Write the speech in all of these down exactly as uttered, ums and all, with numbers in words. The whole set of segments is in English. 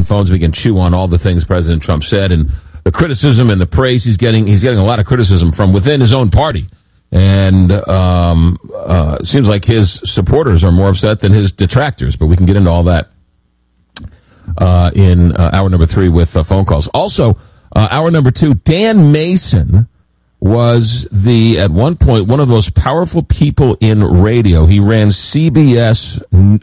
on phones. We can chew on all the things President Trump said and the criticism and the praise he's getting. He's getting a lot of criticism from within his own party. And um, uh, it seems like his supporters are more upset than his detractors. But we can get into all that uh, in uh, hour number three with uh, phone calls. Also, uh, hour number two, Dan Mason was the, at one point, one of those powerful people in radio. He ran C B S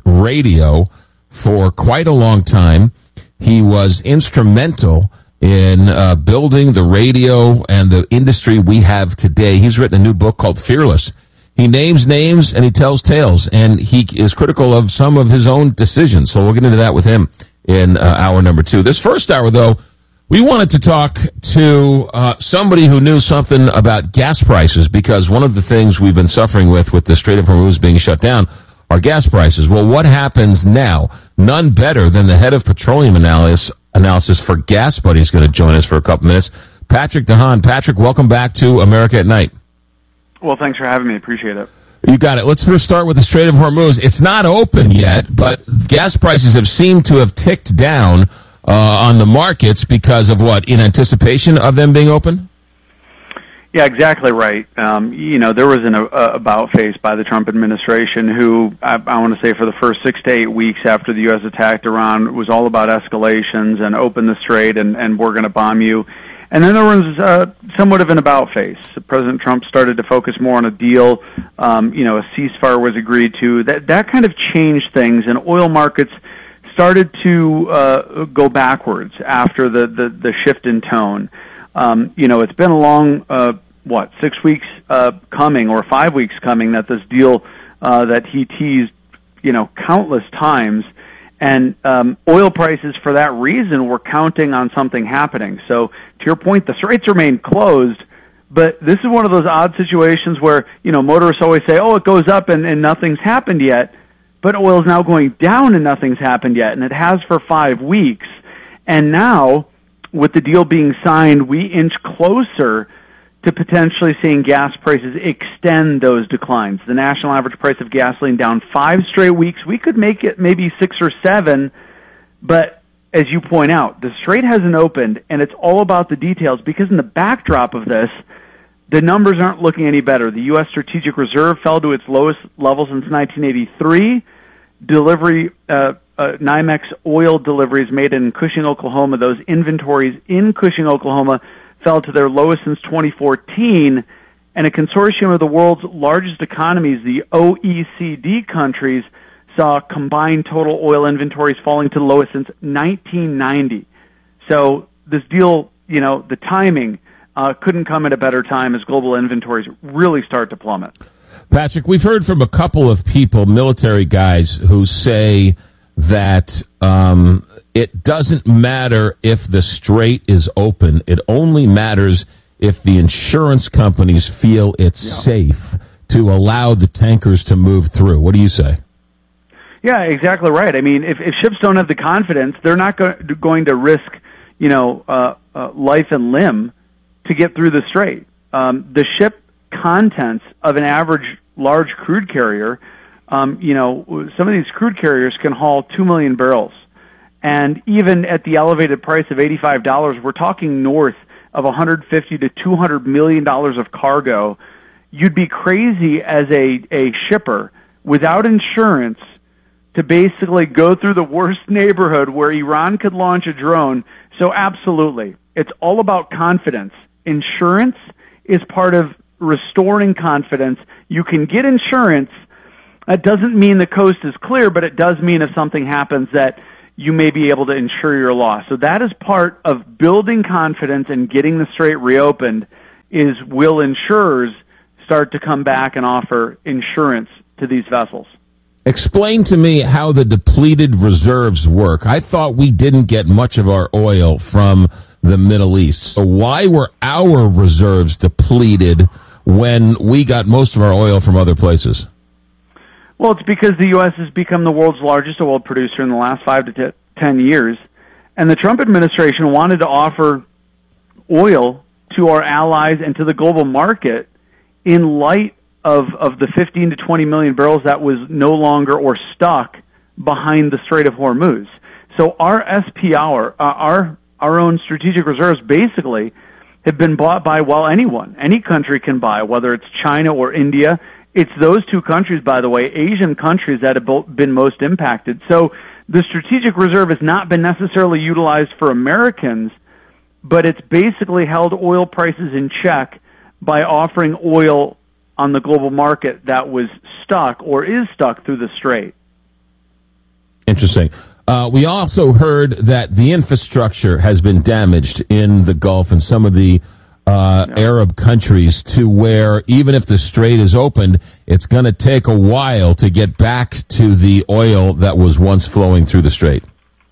Radio for quite a long time. He was instrumental in uh, building the radio and the industry we have today. He's written a new book called Fearless. He names names and he tells tales, and he is critical of some of his own decisions. So we'll get into that with him in uh, hour number two. This first hour, though, we wanted to talk to uh, somebody who knew something about gas prices, because one of the things we've been suffering with, with the Strait of Hormuz being shut down, are gas prices. Well, what happens now? None better than the head of petroleum analysis, analysis for Gas Buddy is going to join us for a couple minutes. Patrick DeHaan. Patrick, welcome back to America at Night. Well, thanks for having me. Appreciate it. You got it. Let's first start with the Strait of Hormuz. It's not open yet, but gas prices have seemed to have ticked down Uh, on the markets because of what? In anticipation of them being open? Yeah, exactly right. Um, you know, there was an uh, about face by the Trump administration who, I, I want to say for the first six to eight weeks after the U S attacked Iran, was all about escalations and open the strait and, and we're going to bomb you. And then there was uh, somewhat of an about face. President Trump started to focus more on a deal. Um, you know, a ceasefire was agreed to. That, that kind of changed things, and oil markets started to uh, go backwards after the, the, the shift in tone. Um, you know, it's been a long, uh, what, six weeks uh, coming or five weeks coming that this deal uh, that he teased, you know, countless times. And um, oil prices, for that reason, were counting on something happening. So, to your point, the straits remain closed, but this is one of those odd situations where, you know, motorists always say, oh, it goes up and, and nothing's happened yet. But oil is now going down and nothing's happened yet, and it has for five weeks. And now, with the deal being signed, we inch closer to potentially seeing gas prices extend those declines. The national average price of gasoline down five straight weeks. We could make it maybe six or seven, but as you point out, the strait hasn't opened, and it's all about the details, because in the backdrop of this, the numbers aren't looking any better. The U S Strategic Reserve fell to its lowest level since nineteen eighty-three. Delivery, uh, uh, NYMEX oil deliveries made in Cushing, Oklahoma, those inventories in Cushing, Oklahoma, fell to their lowest since twenty fourteen. And a consortium of the world's largest economies, the O E C D countries, saw combined total oil inventories falling to the lowest since nineteen ninety. So this deal, you know, the timing Uh, couldn't come at a better time as global inventories really start to plummet. Patrick, we've heard from a couple of people, military guys, who say that um, it doesn't matter if the strait is open. It only matters if the insurance companies feel it's yeah. safe to allow the tankers to move through. What do you say? Yeah, exactly right. I mean, if, if ships don't have the confidence, they're not go- going to risk, you know, uh, uh, life and limb to get through the strait. Um, the ship contents of an average large crude carrier, um, you know, some of these crude carriers can haul two million barrels. And even at the elevated price of eighty-five dollars, we're talking north of one hundred fifty to two hundred million dollars of cargo. You'd be crazy as a, a shipper without insurance to basically go through the worst neighborhood where Iran could launch a drone. So absolutely, it's all about confidence. Insurance is part of restoring confidence. You can get insurance. That doesn't mean the coast is clear, but it does mean if something happens that you may be able to insure your loss. So that is part of building confidence and getting the strait reopened, is will insurers start to come back and offer insurance to these vessels. Explain to me how the depleted reserves work. I thought we didn't get much of our oil from the Middle East. So why were our reserves depleted when we got most of our oil from other places? Well, it's because the U S has become the world's largest oil producer in the last five to t- ten years, and the Trump administration wanted to offer oil to our allies and to the global market in light of, of the fifteen to twenty million barrels that was no longer or stuck behind the Strait of Hormuz. So our S P R, uh, our our own strategic reserves, basically have been bought by, well, anyone. Any country can buy, whether it's China or India. It's those two countries, by the way, Asian countries, that have been most impacted. So the strategic reserve has not been necessarily utilized for Americans, but it's basically held oil prices in check by offering oil on the global market that was stuck or is stuck through the strait. Interesting. Uh, we also heard that the infrastructure has been damaged in the Gulf and some of the uh, yeah. Arab countries, to where even if the strait is opened, it's going to take a while to get back to the oil that was once flowing through the strait.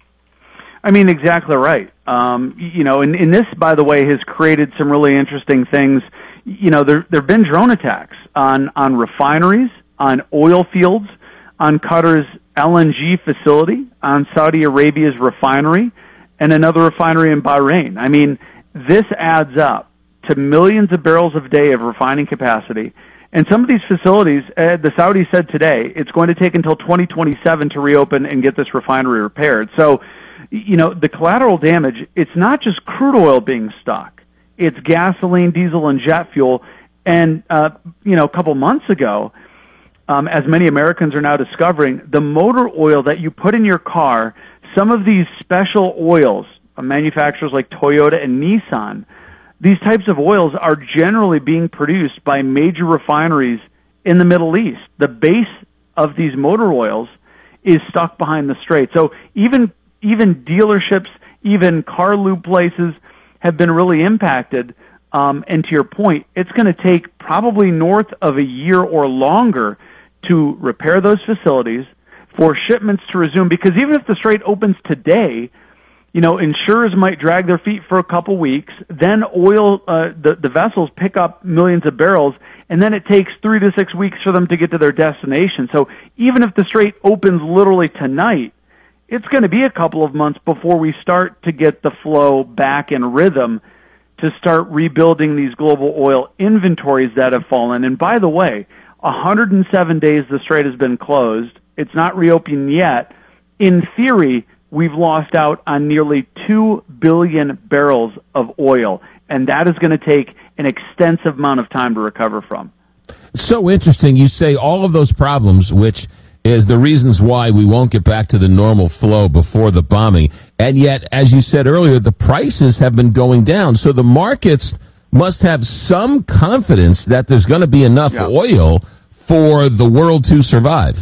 I mean, exactly right. Um, you know, and, and this, by the way, has created some really interesting things. You know, there there have been drone attacks on, on refineries, on oil fields, on Qatar's L N G facility, on Saudi Arabia's refinery, and another refinery in Bahrain. I mean, this adds up to millions of barrels a day of refining capacity. And some of these facilities, uh, the Saudis said today, it's going to take until twenty twenty-seven to reopen and get this refinery repaired. So, you know, the collateral damage, it's not just crude oil being stuck. It's gasoline, diesel, and jet fuel. And, uh, you know, a couple months ago, um, as many Americans are now discovering, the motor oil that you put in your car, some of these special oils, uh, manufacturers like Toyota and Nissan, these types of oils are generally being produced by major refineries in the Middle East. The base of these motor oils is stuck behind the strait. So even even dealerships, even car lube places have been really impacted. Um, and to your point, it's going to take probably north of a year or longer to repair those facilities, for shipments to resume. Because even if the strait opens today, you know, insurers might drag their feet for a couple weeks. Then oil, uh, the, the vessels pick up millions of barrels, and then it takes three to six weeks for them to get to their destination. So even if the strait opens literally tonight, it's going to be a couple of months before we start to get the flow back in rhythm to start rebuilding these global oil inventories that have fallen. And by the way, one hundred seven days the strait has been closed. It's not reopened yet. In theory, we've lost out on nearly two billion barrels of oil, and that is going to take an extensive amount of time to recover from. So interesting. You say all of those problems, which is the reasons why we won't get back to the normal flow before the bombing. And yet, as you said earlier, the prices have been going down. So the markets must have some confidence that there's going to be enough yeah. oil for the world to survive.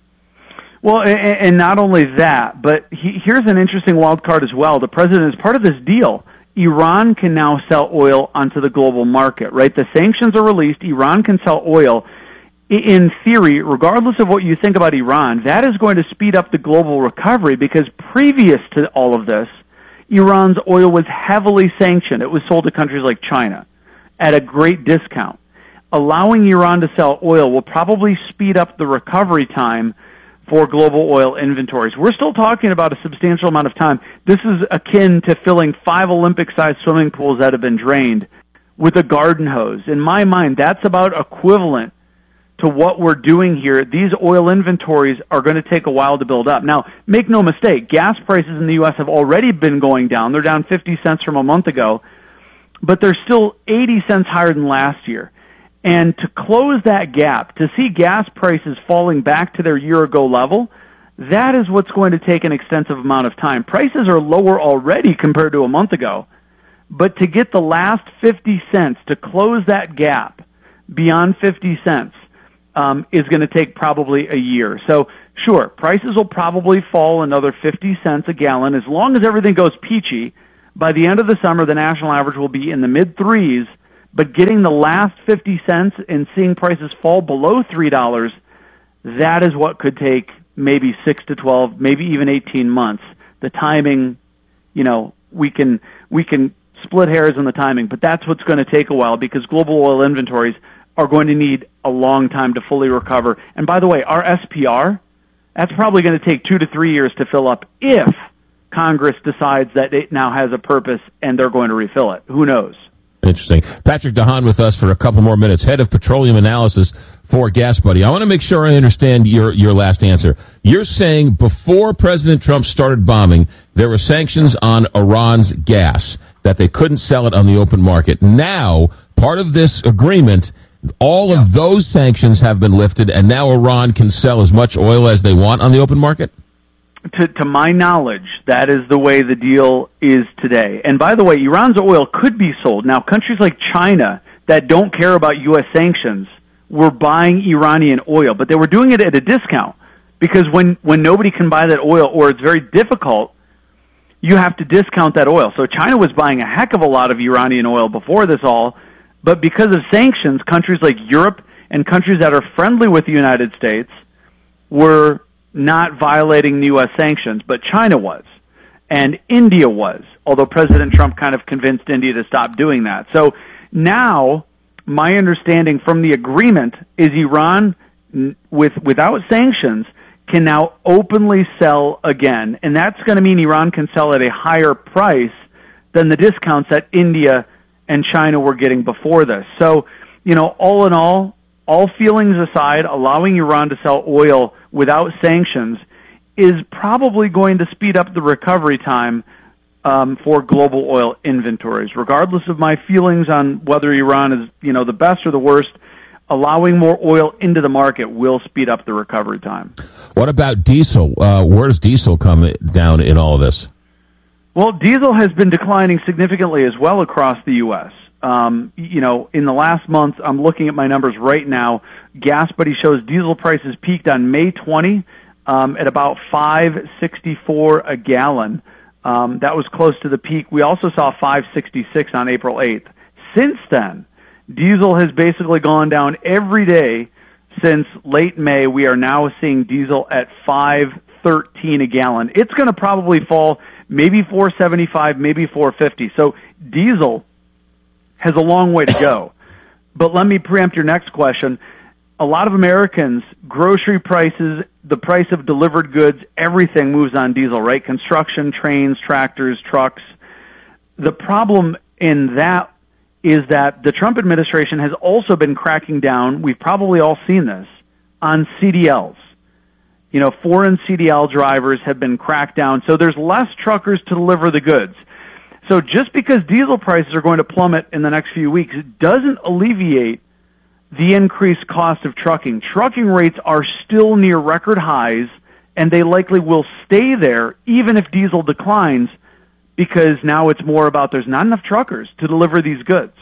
Well, and not only that, but here's an interesting wild card as well. The president, as part of this deal, Iran can now sell oil onto the global market, right? The sanctions are released. Iran can sell oil. In theory, regardless of what you think about Iran, that is going to speed up the global recovery, because previous to all of this, Iran's oil was heavily sanctioned. It was sold to countries like China at a great discount. Allowing Iran to sell oil will probably speed up the recovery time for global oil inventories. We're still talking about a substantial amount of time. This is akin to filling five Olympic-sized swimming pools that have been drained with a garden hose. In my mind, that's about equivalent to what we're doing here. These oil inventories are going to take a while to build up. Now, make no mistake, gas prices in the U S have already been going down. They're down fifty cents from a month ago, but they're still eighty cents higher than last year. And to close that gap, to see gas prices falling back to their year-ago level, that is what's going to take an extensive amount of time. Prices are lower already compared to a month ago, but to get the last fifty cents, to close that gap beyond fifty cents, um, is going to take probably a year. So, sure, prices will probably fall another fifty cents a gallon. As long as everything goes peachy, by the end of the summer, the national average will be in the mid-threes. But getting the last fifty cents and seeing prices fall below three dollars, that is what could take maybe six to twelve, maybe even eighteen months. The timing, you know, we can we can split hairs on the timing, but that's what's going to take a while, because global oil inventories are going to need a long time to fully recover. And by the way, our S P R, that's probably going to take two to three years to fill up if Congress decides that it now has a purpose and they're going to refill it. Who knows? Interesting. Patrick DeHaan with us for a couple more minutes, head of petroleum analysis for Gas Buddy. I want to make sure I understand your, your last answer. You're saying before President Trump started bombing, there were sanctions on Iran's gas, that they couldn't sell it on the open market. Now, part of this agreement, all yeah. of those sanctions have been lifted, and now Iran can sell as much oil as they want on the open market? To, to my knowledge, that is the way the deal is today. And by the way, Iran's oil could be sold. Now, countries like China that don't care about U S sanctions were buying Iranian oil, but they were doing it at a discount, because when, when nobody can buy that oil, or it's very difficult, you have to discount that oil. So China was buying a heck of a lot of Iranian oil before this all, but because of sanctions, countries like Europe and countries that are friendly with the United States were not violating the U S sanctions, but China was, and India was, although President Trump kind of convinced India to stop doing that. So now, my understanding from the agreement is Iran, with without sanctions, can now openly sell again, and that's going to mean Iran can sell at a higher price than the discounts that India and China were getting before this. So, you know, all in all, all feelings aside, allowing Iran to sell oil without sanctions is probably going to speed up the recovery time um, for global oil inventories. Regardless of my feelings on whether Iran is, you know, the best or the worst, allowing more oil into the market will speed up the recovery time. What about diesel? Uh, where does diesel come down in all of this? Well, diesel has been declining significantly as well across the U S. Um, you know, in the last month, I'm looking at my numbers right now. Gas Buddy shows diesel prices peaked on May twentieth um, at about five sixty-four a gallon. Um, that was close to the peak. We also saw five sixty-six on April eighth. Since then, diesel has basically gone down every day since late May. We are now seeing diesel at five thirteen a gallon. It's going to probably fall maybe four seventy-five, maybe four fifty. So diesel has a long way to go. But let me preempt your next question. A lot of Americans, grocery prices, the price of delivered goods, everything moves on diesel, right? Construction, trains, tractors, trucks. The problem in that is that the Trump administration has also been cracking down, we've probably all seen this, on C D Ls. You know, foreign C D L drivers have been cracked down, so there's less truckers to deliver the goods. So just because diesel prices are going to plummet in the next few weeks, it doesn't alleviate the increased cost of trucking. Trucking rates are still near record highs, and they likely will stay there even if diesel declines, because now it's more about there's not enough truckers to deliver these goods.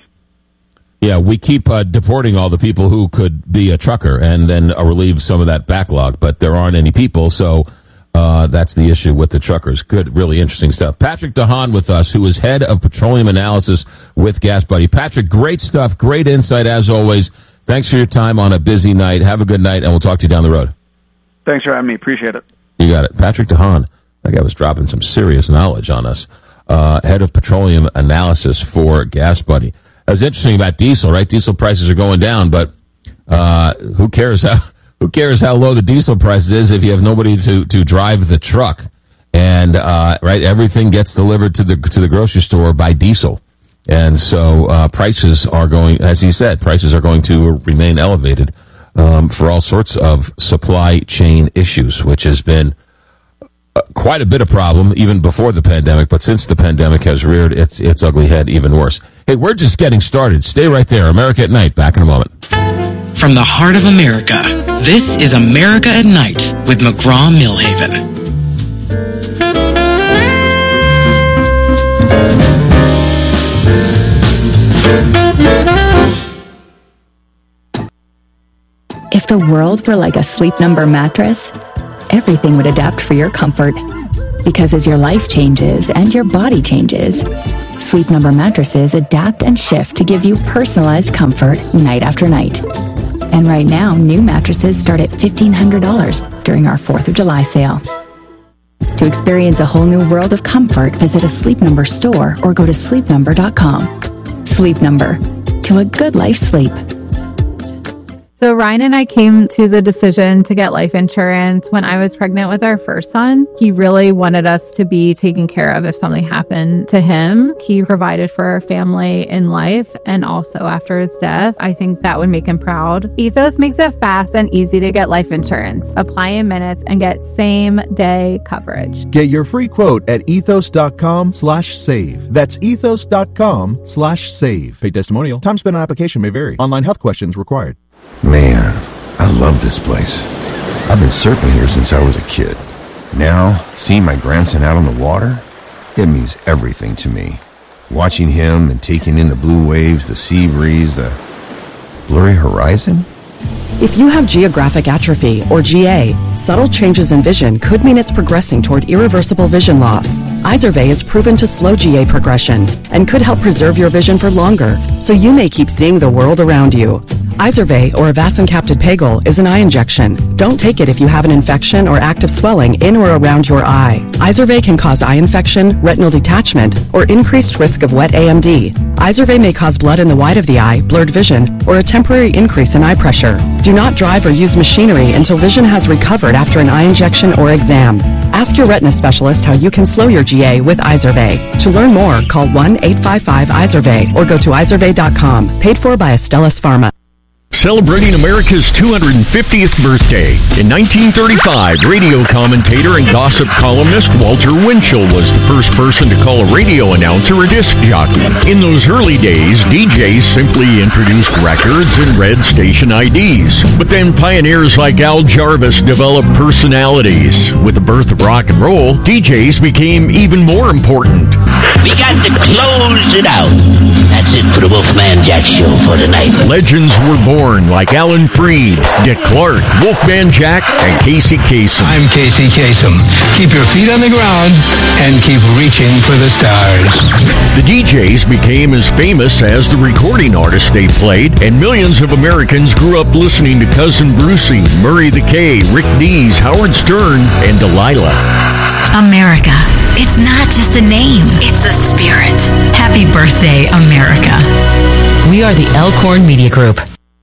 Yeah, we keep uh, deporting all the people who could be a trucker and then uh, relieve some of that backlog, but there aren't any people, so uh, that's the issue with the truckers. Good, really interesting stuff. Patrick DeHaan with us, who is head of petroleum analysis with Gas Buddy. Patrick, great stuff, great insight as always. Thanks for your time on a busy night. Have a good night, and we'll talk to you down the road. Thanks for having me. Appreciate it. You got it. Patrick DeHaan. That guy was dropping some serious knowledge on us. Uh, head of petroleum analysis for Gas Buddy. That was interesting about diesel, right? Diesel prices are going down, but uh, who cares how who cares how low the diesel price is if you have nobody to, to drive the truck? And uh, right, everything gets delivered to the to the grocery store by diesel, and so uh, prices are going, as he said, prices are going to remain elevated um, for all sorts of supply chain issues, which has been Uh, quite a bit of problem even before the pandemic, but since the pandemic has reared its its ugly head, even worse. Hey, we're just getting started. Stay right there. America at Night. Back in a moment. From the heart of America, this is America at Night with McGraw-Milhaven. If the world were like a Sleep Number mattress, everything would adapt for your comfort. Because as your life changes and your body changes, Sleep Number mattresses adapt and shift to give you personalized comfort night after night. And right now, new mattresses start at fifteen hundred dollars during our fourth of July sale. To experience a whole new world of comfort, visit a Sleep Number store or go to sleep number dot com. Sleep Number. To a good life sleep. So Ryan and I came to the decision to get life insurance when I was pregnant with our first son. He really wanted us to be taken care of if something happened to him. He provided for our family in life and also after his death. I think that would make him proud. Ethos makes it fast and easy to get life insurance. Apply in minutes and get same day coverage. Get your free quote at ethos.com slash save. That's ethos.com slash save. Paid testimonial. Time spent on application may vary. Online health questions required. Man, I love this place. I've been surfing here since I was a kid. Now, seeing my grandson out on the water, it means everything to me. Watching him and taking in the blue waves, the sea breeze, the blurry horizon. If you have geographic atrophy, or G A, subtle changes in vision could mean it's progressing toward irreversible vision loss. Izervay is proven to slow G A progression and could help preserve your vision for longer, so you may keep seeing the world around you. Izervay, or avacincaptad pegol, is an eye injection. Don't take it if you have an infection or active swelling in or around your eye. Izervay can cause eye infection, retinal detachment, or increased risk of wet A M D. Izervay may cause blood in the white of the eye, blurred vision, or a temporary increase in eye pressure. Do not drive or use machinery until vision has recovered after an eye injection or exam. Ask your retina specialist how you can slow your G A with Izervay. To learn more, call one eight five five Izervay or go to izervay dot com. Paid for by Astellas Pharma. Celebrating America's two hundred fiftieth birthday. In nineteen thirty-five, radio commentator and gossip columnist Walter Winchell was the first person to call a radio announcer a disc jockey. In those early days, D Js simply introduced records and read station I Ds. But then pioneers like Al Jarvis developed personalities. With the birth of rock and roll, D Js became even more important. We got to close it out. That's it for the Wolfman Jack Show for tonight. Legends were born like Alan Freed, Dick Clark, Wolfman Jack, and Casey Kasem. I'm Casey Kasem. Keep your feet on the ground and keep reaching for the stars. The D Js became as famous as the recording artists they played, and millions of Americans grew up listening to Cousin Brucey, Murray the K, Rick Dees, Howard Stern, and Delilah. America. It's not just a name, it's a spirit. Happy birthday, America. We are the Elkhorn Media Group.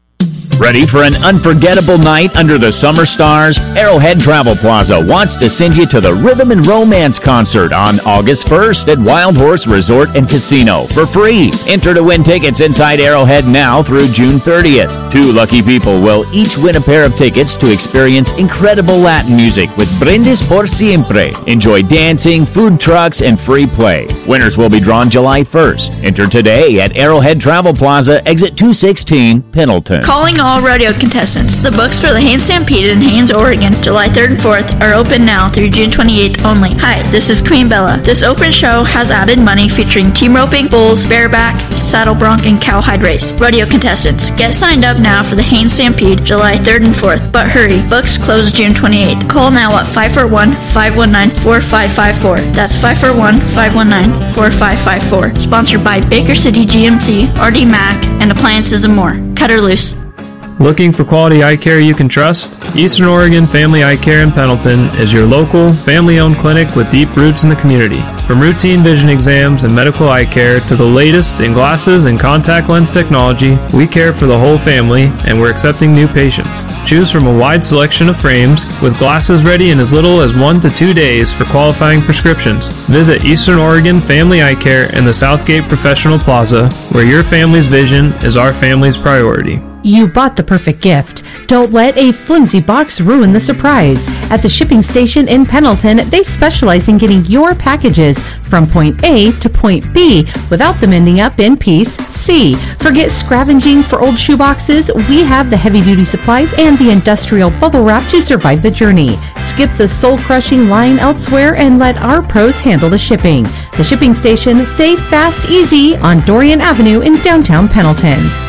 Ready for an unforgettable night under the summer stars? Arrowhead Travel Plaza wants to send you to the Rhythm and Romance concert on August first at Wild Horse Resort and Casino for free. Enter to win tickets inside Arrowhead now through June thirtieth. Two lucky people will each win a pair of tickets to experience incredible Latin music with Brindis por Siempre. Enjoy dancing, food trucks, and free play. Winners will be drawn July first. Enter today at Arrowhead Travel Plaza, exit two sixteen, Pendleton. Calling all All rodeo contestants. The books for the Haines Stampede in Haines, Oregon, July third and fourth are open now through June twenty-eighth only. Hi, this is Queen Bella. This open show has added money featuring team roping, bulls, bareback, saddle bronc, and cowhide race. Rodeo contestants, get signed up now for the Haines Stampede July third and fourth. But hurry, books close June twenty-eighth. Call now at five four one, five one nine, four five five four. That's five four one, five one nine, four five five four. Sponsored by Baker City G M C, R D Mac, and Appliances and More. Cut her loose. Looking for quality eye care you can trust? Eastern Oregon Family Eye Care in Pendleton is your local, family-owned clinic with deep roots in the community. From routine vision exams and medical eye care to the latest in glasses and contact lens technology, we care for the whole family and we're accepting new patients. Choose from a wide selection of frames with glasses ready in as little as one to two days for qualifying prescriptions. Visit Eastern Oregon Family Eye Care in the Southgate Professional Plaza, where your family's vision is our family's priority. You bought the perfect gift. Don't let a flimsy box ruin the surprise. At the shipping station in Pendleton, they specialize in getting your packages from point A to point B without them ending up in piece C. Forget scavenging for old shoeboxes. We have the heavy-duty supplies and the industrial bubble wrap to survive the journey. Skip the soul-crushing line elsewhere and let our pros handle the shipping. The shipping station, safe, fast, easy on Dorian Avenue in downtown Pendleton.